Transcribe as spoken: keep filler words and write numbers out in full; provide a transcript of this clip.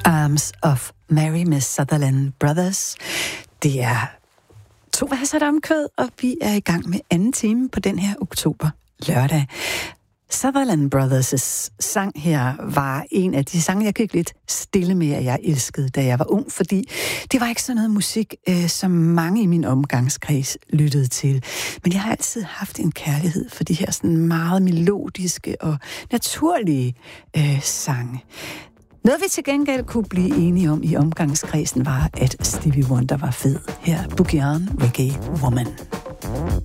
Arms of Mary med Sutherland Brothers. Det er to verser, der er om kød, og vi er i gang med anden time på den her oktober lørdag. Sutherland Brothers' sang her var en af de sange, jeg gik lidt stille med, at jeg elskede, da jeg var ung, fordi det var ikke sådan noget musik, øh, som mange i min omgangskreds lyttede til. Men jeg har altid haft en kærlighed for de her sådan meget melodiske og naturlige øh, sange. Noget vi til gengæld kunne blive enige om i omgangskredsen var, at Stevie Wonder var fed. Her Boogie On, Reggae Woman.